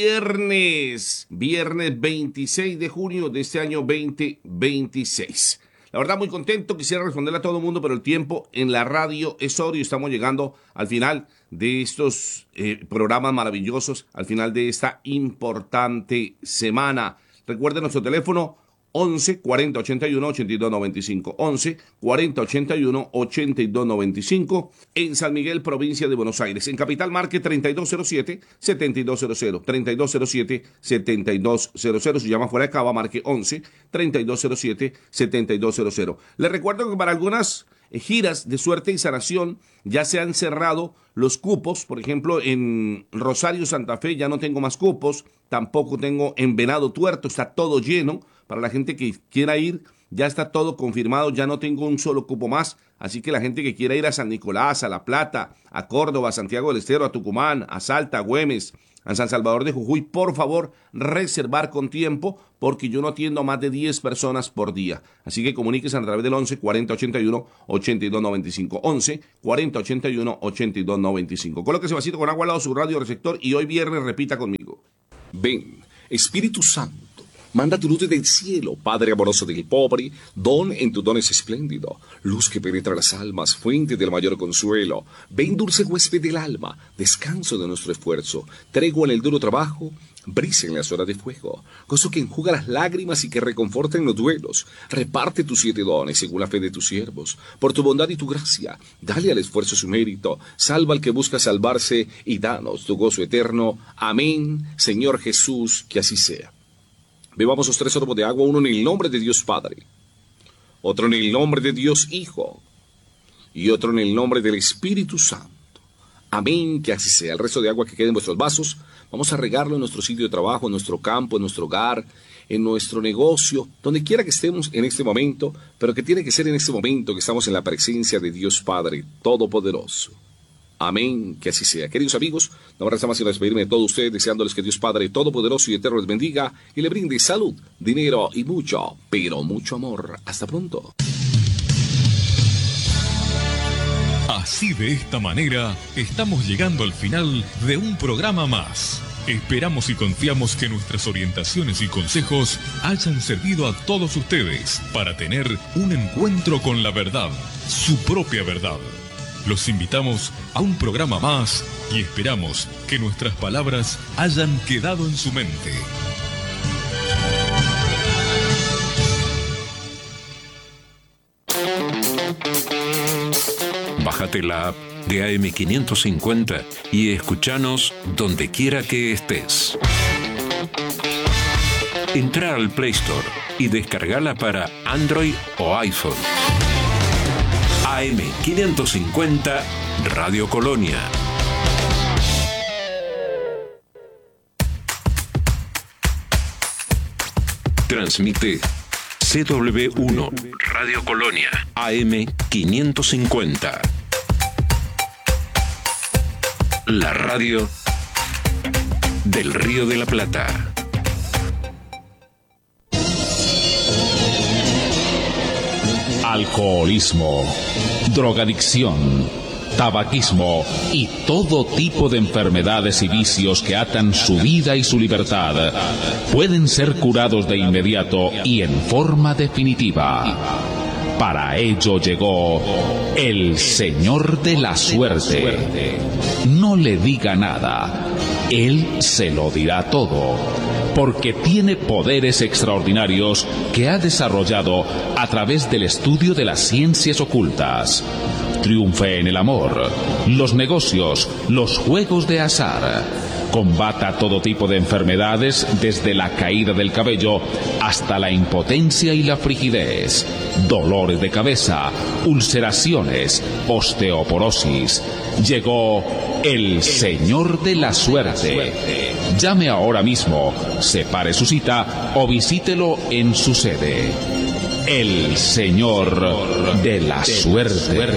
viernes, viernes veintiséis de junio de este año veinte veintiséis. La verdad, muy contento, quisiera responderle a todo el mundo, pero el tiempo en la radio es oro y estamos llegando al final de estos eh, programas maravillosos, al final de esta importante semana. Recuerden nuestro teléfono once, cuarenta ochenta y uno, ochenta y dos noventa y cinco, once, cuarenta ochenta y uno, ochenta y dos noventa y cinco, en San Miguel, provincia de Buenos Aires. En Capital, marque treinta y dos cero siete, setenta y dos cero cero, treinta y dos cero siete, setenta y dos cero cero. Si llama fuera de Cava, marque once, treinta y dos cero siete, setenta y dos cero cero. Les recuerdo que para algunas giras de suerte y sanación ya se han cerrado los cupos. Por ejemplo, en Rosario, Santa Fe ya no tengo más cupos, tampoco tengo en Venado Tuerto, está todo lleno. Para la gente que quiera ir ya está todo confirmado, ya no tengo un solo cupo más, así que la gente que quiera ir a San Nicolás, a La Plata, a Córdoba, a Santiago del Estero, a Tucumán, a Salta, a Güemes, a San Salvador de Jujuy, por favor, reservar con tiempo, porque yo no atiendo a más de diez personas por día. Así que comuníquese a través del once cuarenta ochenta y uno ochenta y dos noventa y cinco. once cuarenta ochenta y uno ochenta y dos noventa y cinco. Colóquese vasito con agua al lado de su radio receptor y hoy viernes repita conmigo. Ven, Espíritu Santo, manda tu luz desde el cielo, Padre amoroso del pobre, don en tu don es espléndido, luz que penetra las almas, fuente del mayor consuelo. Ven, dulce huésped del alma, descanso de nuestro esfuerzo, tregua en el duro trabajo, brisa en las horas de fuego, gozo que enjuga las lágrimas y que reconforta en los duelos. Reparte tus siete dones según la fe de tus siervos, por tu bondad y tu gracia, dale al esfuerzo su mérito, salva al que busca salvarse y danos tu gozo eterno. Amén, Señor Jesús, que así sea. Bebamos los tres sorbos de agua, uno en el nombre de Dios Padre, otro en el nombre de Dios Hijo y otro en el nombre del Espíritu Santo. Amén, que así sea. El resto de agua que quede en vuestros vasos, vamos a regarlo en nuestro sitio de trabajo, en nuestro campo, en nuestro hogar, en nuestro negocio, donde quiera que estemos en este momento, pero que tiene que ser en este momento que estamos en la presencia de Dios Padre Todopoderoso. Amén, que así sea. Queridos amigos, no me resta más sino despedirme de todos ustedes, deseándoles que Dios Padre Todopoderoso y Eterno les bendiga y le brinde salud, dinero y mucho, pero mucho amor. Hasta pronto. Así, de esta manera, estamos llegando al final de un programa más. Esperamos y confiamos que nuestras orientaciones y consejos hayan servido a todos ustedes para tener un encuentro con la verdad, su propia verdad. Los invitamos a un programa más y esperamos que nuestras palabras hayan quedado en su mente. Bájate la app de A M quinientos cincuenta y escúchanos donde quiera que estés. Entra al Play Store y descargala para Android o iPhone. A M quinientos cincuenta Radio Colonia. Transmite C W uno Radio Colonia A M quinientos cincuenta. La radio del Río de la Plata. Alcoholismo, drogadicción, tabaquismo y todo tipo de enfermedades y vicios que atan su vida y su libertad pueden ser curados de inmediato y en forma definitiva. Para ello llegó el Señor de la Suerte. No le diga nada, Él se lo dirá todo, porque tiene poderes extraordinarios que ha desarrollado a través del estudio de las ciencias ocultas. Triunfe en el amor, los negocios, los juegos de azar. Combata todo tipo de enfermedades, desde la caída del cabello hasta la impotencia y la frigidez, dolores de cabeza, ulceraciones, osteoporosis. Llegó el Señor de la Suerte. Llame ahora mismo, separe su cita o visítelo en su sede. El Señor de la Suerte.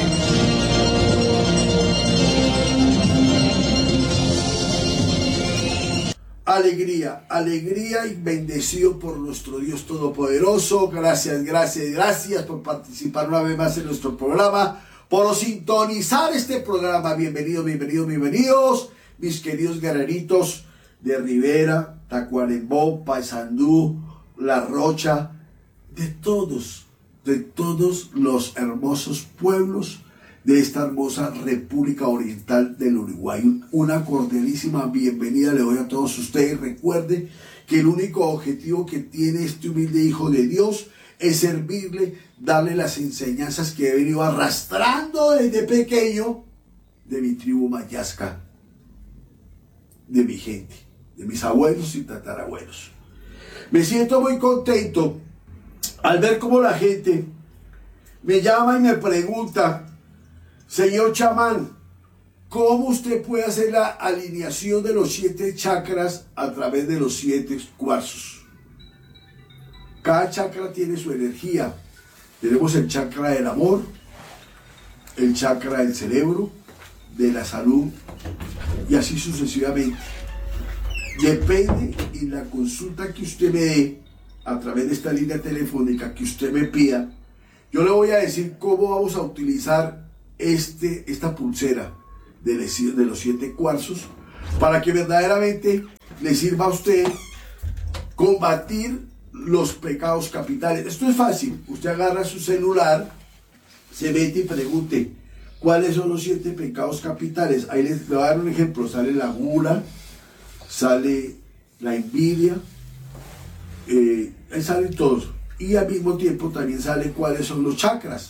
Alegría, alegría y bendecido por nuestro Dios Todopoderoso. Gracias, gracias, gracias por participar una vez más en nuestro programa, por sintonizar este programa. Bienvenidos, bienvenidos, bienvenidos, mis queridos guerreritos de Rivera, Tacuarembó, Paysandú, La Rocha, de todos, de todos los hermosos pueblos de esta hermosa República Oriental del Uruguay. Una cordialísima bienvenida le doy a todos ustedes. Recuerde que el único objetivo que tiene este humilde hijo de Dios es servirle, darle las enseñanzas que he venido arrastrando desde pequeño de mi tribu mayasca, de mi gente, de mis abuelos y tatarabuelos. Me siento muy contento al ver cómo la gente me llama y me pregunta: señor chamán, ¿cómo usted puede hacer la alineación de los siete chakras a través de los siete cuarzos? Cada chakra tiene su energía. Tenemos el chakra del amor, el chakra del cerebro, de la salud y así sucesivamente. Depende y la consulta que usted me dé a través de esta línea telefónica que usted me pida, yo le voy a decir cómo vamos a utilizar este, esta pulsera de, de los siete cuarzos para que verdaderamente le sirva a usted combatir los pecados capitales. Esto es fácil. Usted agarra su celular, se mete y pregunte cuáles son los siete pecados capitales. Ahí les voy a dar un ejemplo. Sale la gula, sale la envidia, eh, ahí salen todos. Y al mismo tiempo también sale cuáles son los chakras.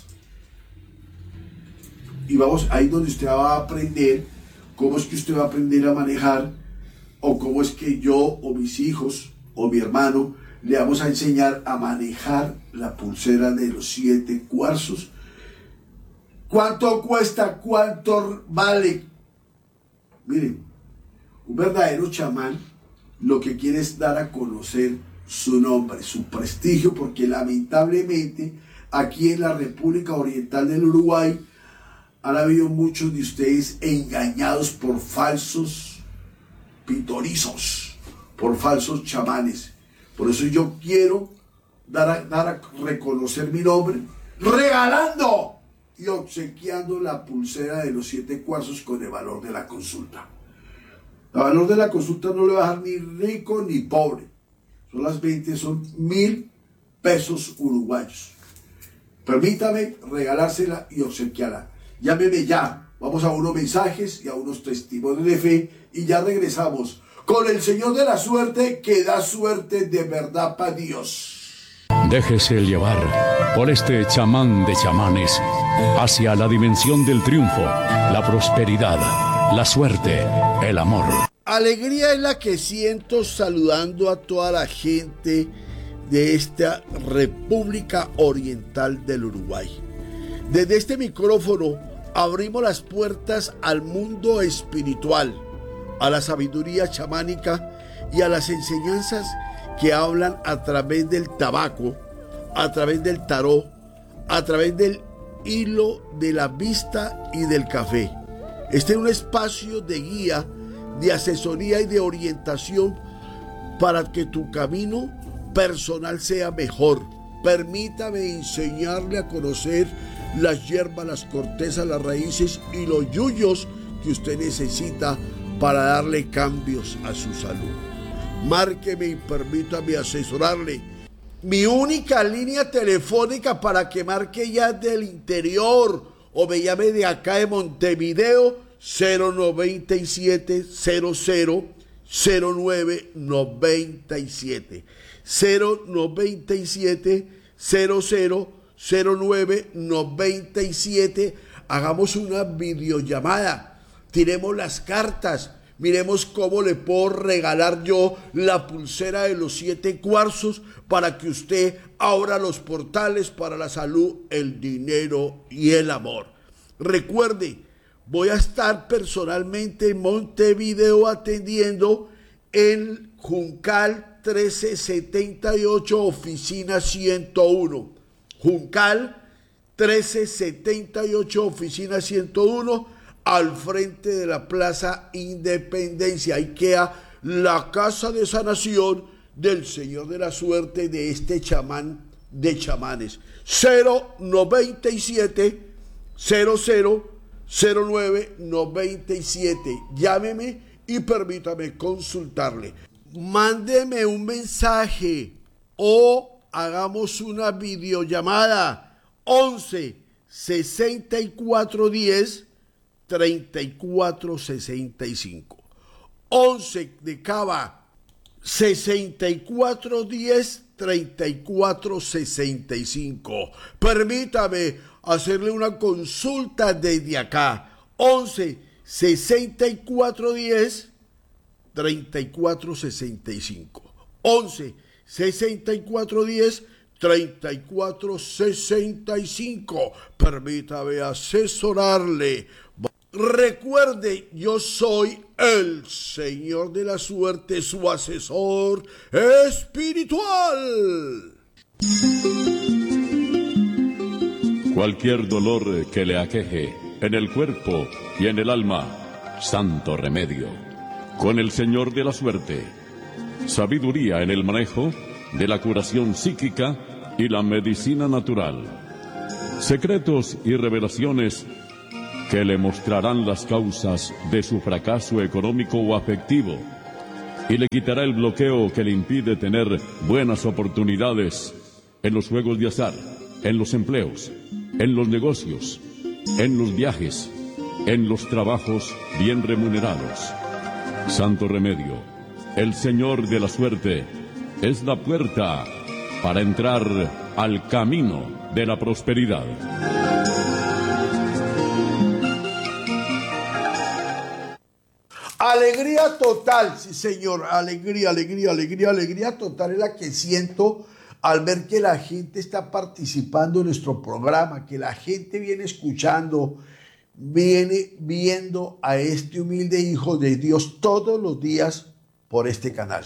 Y vamos, ahí donde usted va a aprender cómo es que usted va a aprender a manejar, o cómo es que yo o mis hijos o mi hermano le vamos a enseñar a manejar la pulsera de los siete cuarzos. ¿Cuánto cuesta? ¿Cuánto vale? Miren, un verdadero chamán lo que quiere es dar a conocer su nombre, su prestigio, porque lamentablemente aquí en la República Oriental del Uruguay han habido muchos de ustedes engañados por falsos pitorizos, por falsos chamanes. Por eso yo quiero dar a, dar a reconocer mi nombre, regalando y obsequiando la pulsera de los siete cuarzos con el valor de la consulta. El valor de la consulta no le va a dejar ni rico ni pobre. Son las veinte, son mil pesos uruguayos. Permítame regalársela y obsequiarla. Llámeme ya. Vamos a unos mensajes y a unos testimonios de fe y ya regresamos con el Señor de la suerte que da suerte de verdad para Dios. Déjese llevar por este chamán de chamanes hacia la dimensión del triunfo, la prosperidad, la suerte, el amor. Alegría es la que siento saludando a toda la gente de esta República Oriental del Uruguay. Desde este micrófono abrimos las puertas al mundo espiritual, a la sabiduría chamánica y a las enseñanzas que hablan a través del tabaco, a través del tarot, a través del hilo de la vista y del café. Este es un espacio de guía, de asesoría y de orientación para que tu camino personal sea mejor. Permítame enseñarle a conocer las hierbas, las cortezas, las raíces y los yuyos que usted necesita para darle cambios a su salud. Márqueme y permítame asesorarle. Mi única línea telefónica para que marque ya del interior o me llame de acá de Montevideo, cero noventa y siete cero cero cero nueve noventa y siete, cero noventa y siete cero cero cero nueve noventa y siete. Hagamos una videollamada, tiremos las cartas, miremos cómo le puedo regalar yo la pulsera de los siete cuarzos para que usted abra los portales para la salud, el dinero y el amor. Recuerde, voy a estar personalmente en Montevideo atendiendo en Juncal trece setenta y ocho, oficina ciento uno. Juncal trece setenta y ocho, oficina ciento uno, al frente de la Plaza Independencia. Ahí queda la casa de sanación del Señor de la Suerte de este chamán de chamanes. cero noventa y siete cero cero cero nueve noventa y siete. Llámeme y permítame consultarle. Mándeme un mensaje o hagamos una videollamada. once sesenta y cuatro diez treinta y cuatro sesenta y cinco. once de Cava, sesenta y cuatro diez treinta y cuatro sesenta y cinco. Permítame hacerle una consulta desde acá. once sesenta y cuatro diez treinta y cuatro sesenta y cinco. once sesenta y cuatro diez treinta y cuatro sesenta y cinco. Permítame asesorarle. Recuerde, yo soy el Señor de la Suerte, su asesor espiritual. Cualquier dolor que le aqueje en el cuerpo y en el alma, santo remedio. Con el Señor de la Suerte, sabiduría en el manejo de la curación psíquica y la medicina natural. Secretos y revelaciones que le mostrarán las causas de su fracaso económico o afectivo y le quitará el bloqueo que le impide tener buenas oportunidades en los juegos de azar, en los empleos, en los negocios, en los viajes, en los trabajos bien remunerados. Santo remedio, el Señor de la Suerte es la puerta para entrar al camino de la prosperidad. Alegría total, sí señor, alegría, alegría, alegría, alegría total es la que siento al ver que la gente está participando en nuestro programa, que la gente viene escuchando, viene viendo a este humilde hijo de Dios todos los días por este canal.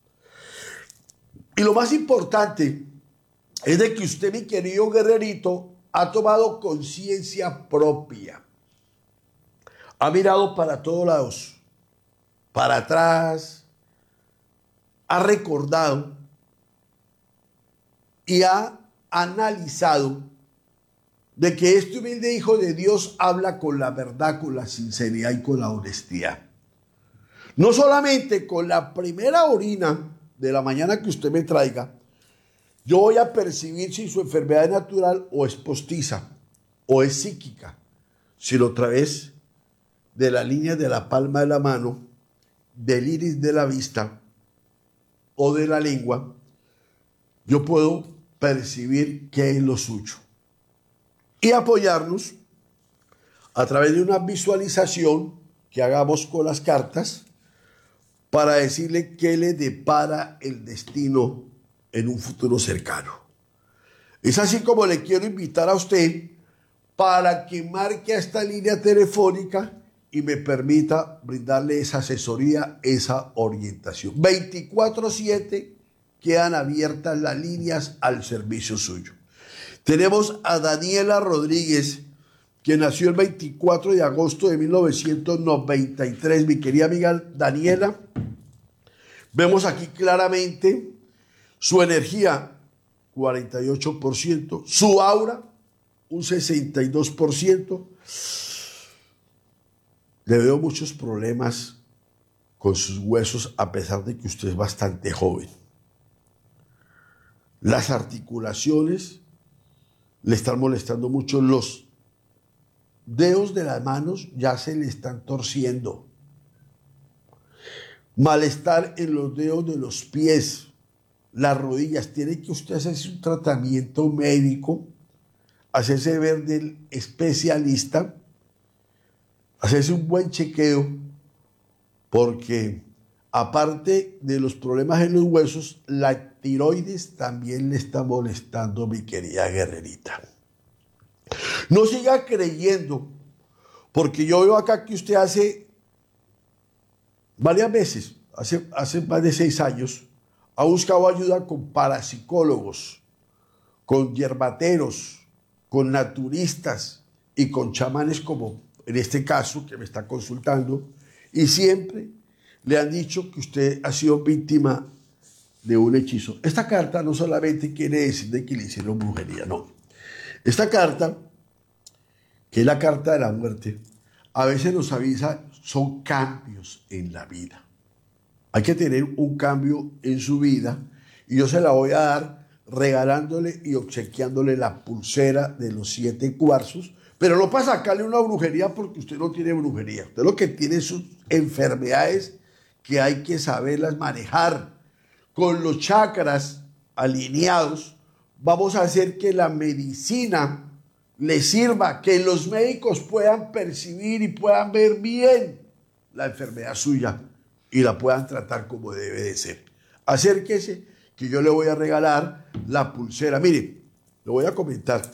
Y lo más importante es de que usted, mi querido guerrerito, ha tomado conciencia propia. Ha mirado para todos lados, para atrás, ha recordado y ha analizado de que este humilde hijo de Dios habla con la verdad, con la sinceridad y con la honestidad. No solamente con la primera orina de la mañana que usted me traiga, yo voy a percibir si su enfermedad es natural o es postiza o es psíquica, sino a través de la línea de la palma de la mano, del iris de la vista o de la lengua, yo puedo percibir qué es lo suyo. Y apoyarnos a través de una visualización que hagamos con las cartas para decirle qué le depara el destino en un futuro cercano. Es así como le quiero invitar a usted para que marque a esta línea telefónica y me permita brindarle esa asesoría, esa orientación. veinticuatro siete quedan abiertas las líneas al servicio suyo. Tenemos a Daniela Rodríguez, que nació el veinticuatro de agosto de mil novecientos noventa y tres. Mi querida amiga Daniela, vemos aquí claramente su energía, cuarenta y ocho por ciento, su aura, un sesenta y dos por ciento. Le veo muchos problemas con sus huesos a pesar de que usted es bastante joven. Las articulaciones le están molestando mucho, los dedos de las manos ya se le están torciendo. Malestar en los dedos de los pies, las rodillas. Tiene que usted hacerse un tratamiento médico, hacerse ver del especialista, hacerse un buen chequeo, porque aparte de los problemas en los huesos, la tiroides también le está molestando, mi querida guerrerita. No siga creyendo, porque yo veo acá que usted hace varias veces, hace, hace más de seis años, ha buscado ayuda con parapsicólogos, con hierbateros, con naturistas y con chamanes como en este caso que me está consultando, y siempre le han dicho que usted ha sido víctima de un hechizo. Esta carta no solamente quiere decir de que le hicieron brujería, no. Esta carta, que es la carta de la muerte, a veces nos avisa, son cambios en la vida. Hay que tener un cambio en su vida y yo se la voy a dar regalándole y obsequiándole la pulsera de los siete cuarzos, pero no para sacarle una brujería porque usted no tiene brujería. Usted lo que tiene son enfermedades que hay que saberlas manejar. Con los chakras alineados, vamos a hacer que la medicina le sirva, que los médicos puedan percibir y puedan ver bien la enfermedad suya y la puedan tratar como debe de ser. Acérquese, que yo le voy a regalar la pulsera. Mire, le voy a comentar.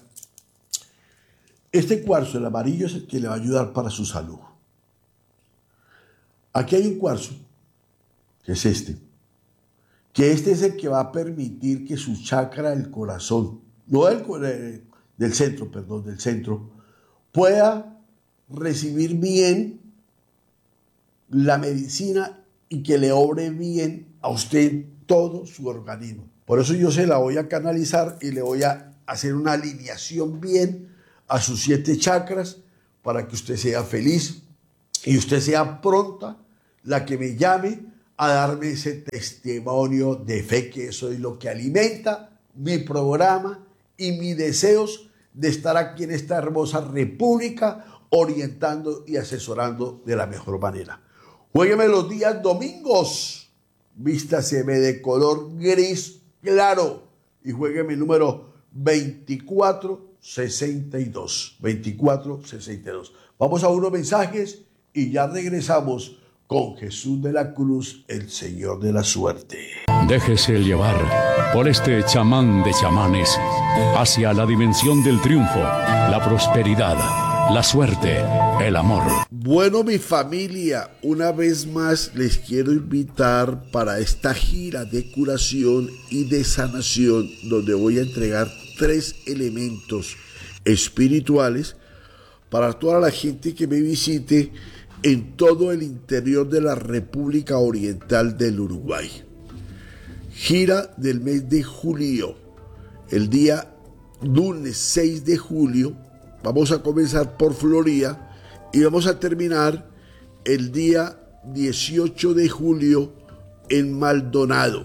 Este cuarzo, el amarillo, es el que le va a ayudar para su salud. Aquí hay un cuarzo, que es este, que este es el que va a permitir que su chakra del corazón, no del, del centro, perdón, del centro, pueda recibir bien la medicina y que le obre bien a usted todo su organismo. Por eso yo se la voy a canalizar y le voy a hacer una alineación bien a sus siete chakras para que usted sea feliz y usted sea pronta la que me llame a darme ese testimonio de fe, que eso es lo que alimenta mi programa y mis deseos de estar aquí en esta hermosa república orientando y asesorando de la mejor manera. Juégueme los días domingos, vístaseme de color gris claro y juégueme el número veinticuatro sesenta y dos. veinticuatro sesenta y dos. Vamos a unos mensajes y ya regresamos con Jesús de la Cruz, el Señor de la Suerte. Déjese llevar por este chamán de chamanes hacia la dimensión del triunfo, la prosperidad, la suerte, el amor. Bueno, mi familia, una vez más les quiero invitar para esta gira de curación y de sanación, donde voy a entregar tres elementos espirituales para toda la gente que me visite en todo el interior de la República Oriental del Uruguay. Gira del mes de julio, el día lunes seis de julio, vamos a comenzar por Florida y vamos a terminar el día dieciocho de julio en Maldonado.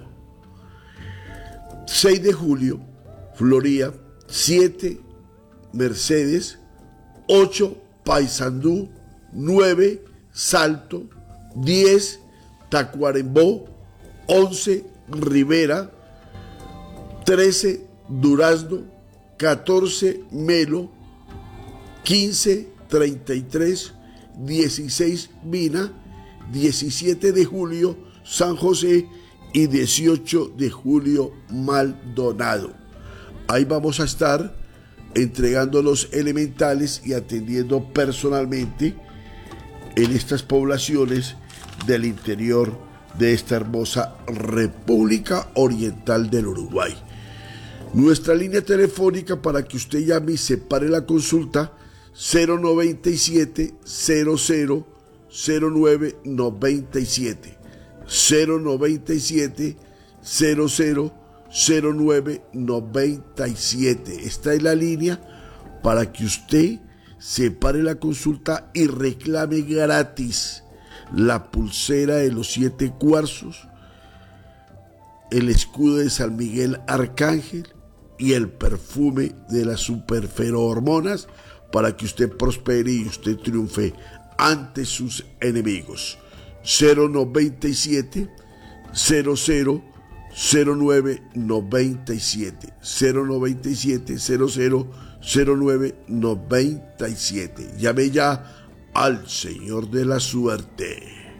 seis de julio, Florida, siete, Mercedes, ocho, Paysandú, nueve, Salto, diez, Tacuarembó, once, Rivera, trece, Durazno, catorce, Melo, quince, treinta y tres, dieciséis, Mina, diecisiete de julio, San José y dieciocho de julio, Maldonado. Ahí vamos a estar entregando los elementales y atendiendo personalmente en estas poblaciones del interior de esta hermosa República Oriental del Uruguay. Nuestra línea telefónica para que usted llame y separe la consulta, cero noventa y siete, cero cero, cero nueve noventa y siete, cero noventa y siete, cero cero, cero nueve noventa y siete. Esta es la línea para que usted separe la consulta y reclame gratis la pulsera de los siete cuarzos, el escudo de San Miguel Arcángel y el perfume de las superferohormonas para que usted prospere y usted triunfe ante sus enemigos. cero noventa y siete, cero cero, cero nueve noventa y siete, cero noventa y siete, cero cero, cero nueve noventa y siete. Llame ya al Señor de la Suerte.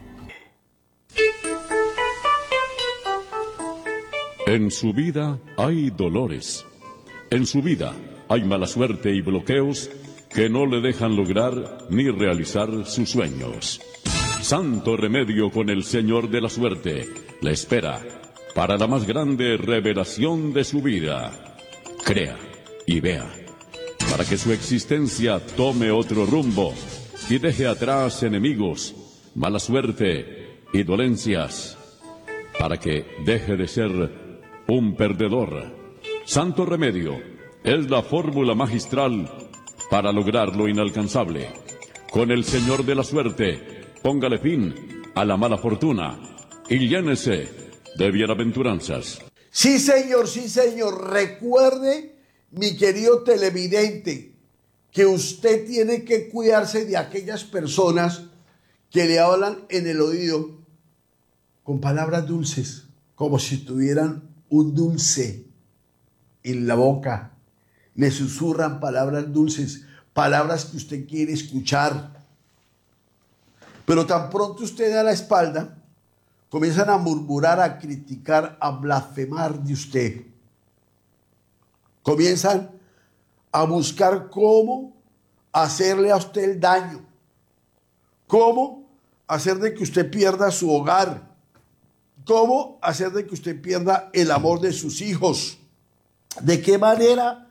En su vida hay dolores. En su vida hay mala suerte y bloqueos que no le dejan lograr ni realizar sus sueños. Santo remedio con el Señor de la Suerte le espera para la más grande revelación de su vida. Crea y vea, para que su existencia tome otro rumbo y deje atrás enemigos, mala suerte y dolencias, para que deje de ser un perdedor. Santo remedio es la fórmula magistral para lograr lo inalcanzable. Con el Señor de la Suerte, póngale fin a la mala fortuna y llénese de bienaventuranzas. Sí, señor, sí, señor. Recuerde, mi querido televidente, que usted tiene que cuidarse de aquellas personas que le hablan en el oído con palabras dulces, como si tuvieran un dulce en la boca. Le susurran palabras dulces, palabras que usted quiere escuchar. Pero tan pronto usted da la espalda, comienzan a murmurar, a criticar, a blasfemar de usted. Comienzan a buscar cómo hacerle a usted el daño, cómo hacer de que usted pierda su hogar, ¿Cómo hacer de que usted pierda el amor de sus hijos? ¿De qué manera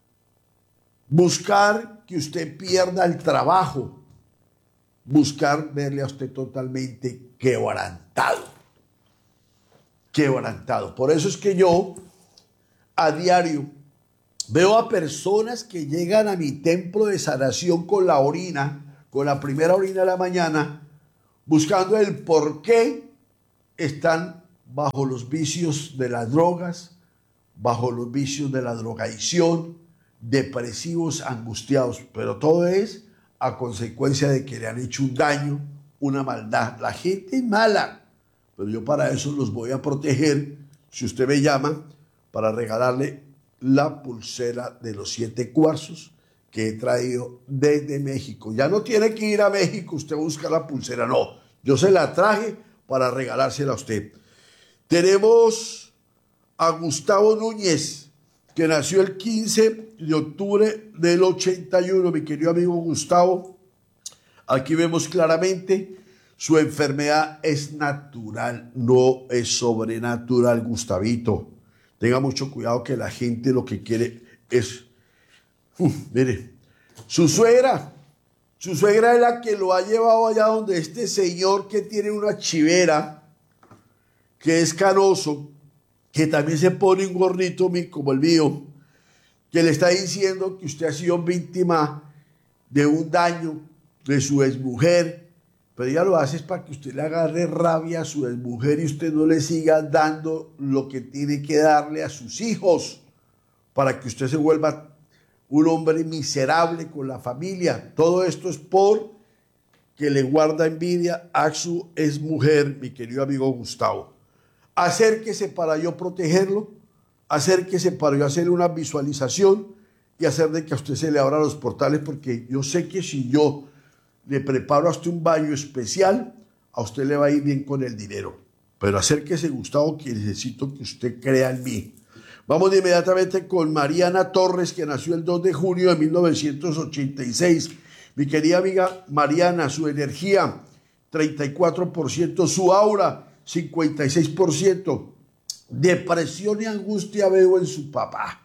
buscar que usted pierda el trabajo? Buscar verle a usted totalmente quebrantado. Quebrantado. Por eso es que yo a diario veo a personas que llegan a mi templo de sanación con la orina, con la primera orina de la mañana, buscando el por qué están bajo los vicios de las drogas, bajo los vicios de la drogadicción, depresivos, angustiados. Pero todo es a consecuencia de que le han hecho un daño, una maldad. La gente es mala, pero yo para eso los voy a proteger. Si usted me llama, para regalarle la pulsera de los siete cuarzos que he traído desde México. Ya no tiene que ir a México, usted busca la pulsera, no. Yo se la traje para regalársela a usted. Tenemos a Gustavo Núñez, que nació el quince de octubre del ochenta y uno. Mi querido amigo Gustavo, aquí vemos claramente su enfermedad es natural, no es sobrenatural, Gustavito. Tenga mucho cuidado que la gente lo que quiere es... Uh, mire, su suegra, su suegra es la que lo ha llevado allá donde este señor que tiene una chivera, que es canoso, que también se pone un gorrito como el mío, que le está diciendo que usted ha sido víctima de un daño de su exmujer, pero ella lo hace es para que usted le agarre rabia a su exmujer y usted no le siga dando lo que tiene que darle a sus hijos, para que usted se vuelva un hombre miserable con la familia. Todo esto es por que le guarda envidia a su exmujer, mi querido amigo Gustavo. Acérquese para yo protegerlo, acérquese para yo hacerle una visualización y hacer de que a usted se le abran los portales, porque yo sé que si yo le preparo a usted un baño especial, a usted le va a ir bien con el dinero. Pero acérquese, Gustavo, que necesito que usted crea en mí. Vamos de inmediatamente con Mariana Torres, que nació el dos de junio de mil novecientos ochenta y seis. Mi querida amiga Mariana, su energía, treinta y cuatro por ciento, su aura, cincuenta y seis por ciento. Depresión y angustia veo en su papá.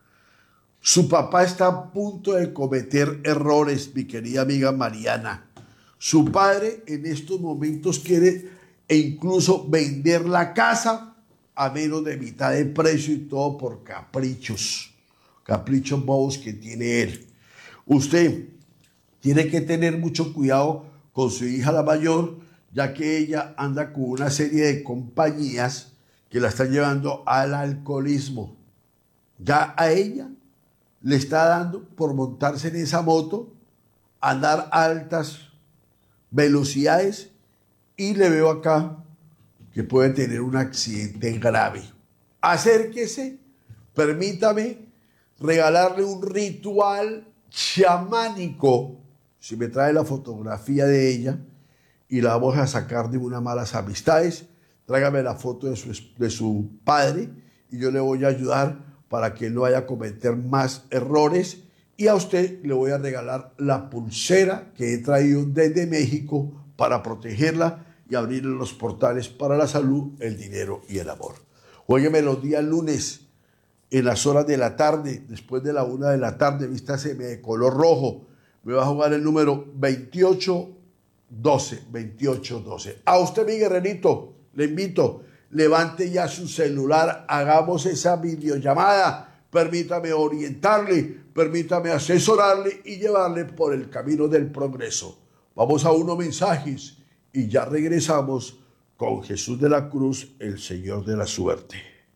Su papá está a punto de cometer errores, mi querida amiga Mariana. Su padre en estos momentos quiere e incluso vender la casa a menos de mitad de precio, y todo por caprichos, caprichos bobos que tiene él. Usted tiene que tener mucho cuidado con su hija la mayor, ya que ella anda con una serie de compañías que la están llevando al alcoholismo. Ya a ella le está dando por montarse en esa moto, andar a altas velocidades, y le veo acá que puede tener un accidente grave. Acérquese, permítame regalarle un ritual chamánico. Si me trae la fotografía de ella y la vamos a sacar de unas malas amistades, tráigame la foto de su, de su padre y yo le voy a ayudar para que no vaya a cometer más errores. Y a usted le voy a regalar la pulsera que he traído desde México para protegerla y abrirle los portales para la salud, el dinero y el amor. Óyeme los días lunes, en las horas de la tarde, después de la una de la tarde, vístase de color rojo. Me va a jugar el número veintiocho doce, veintiocho doce. A usted, mi guerrerito, le invito, levante ya su celular, hagamos esa videollamada, permítame orientarle, permítame asesorarle y llevarle por el camino del progreso. Vamos a unos mensajes y ya regresamos con Jesús de la Cruz, el Señor de la Suerte.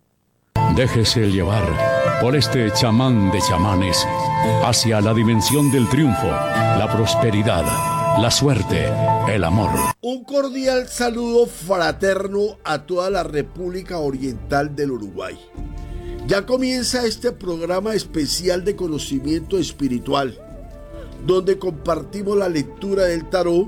Déjese llevar por este chamán de chamanes hacia la dimensión del triunfo, la prosperidad, la suerte, el amor. Un cordial saludo fraterno a toda la República Oriental del Uruguay. Ya comienza este programa especial de conocimiento espiritual, donde compartimos la lectura del tarot,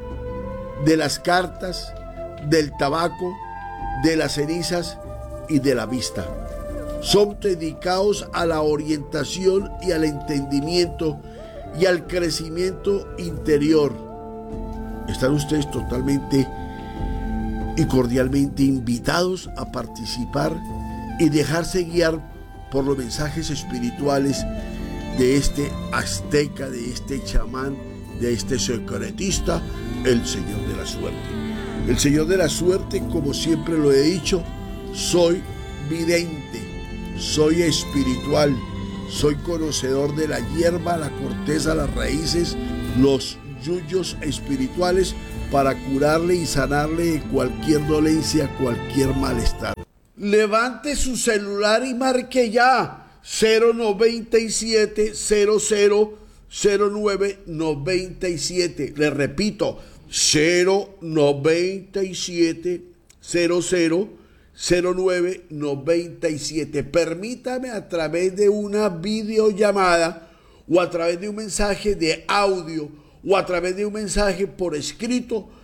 de las cartas, del tabaco, de las cenizas y de la vista. Son dedicados a la orientación y al entendimiento y al crecimiento interior. Están ustedes totalmente y cordialmente invitados a participar y dejarse guiar por los mensajes espirituales de este azteca, de este chamán, de este secretista, el Señor de la Suerte. El Señor de la Suerte, como siempre lo he dicho, soy vidente, soy espiritual, soy conocedor de la hierba, la corteza, las raíces, los yuyos espirituales para curarle y sanarle de cualquier dolencia, cualquier malestar. Levante su celular y marque ya cero noventa y siete cero cero cero nueve noventa y siete. Le repito, cero noventa y siete cero cero cero nueve noventa y siete. Permítame a través de una videollamada o a través de un mensaje de audio o a través de un mensaje por escrito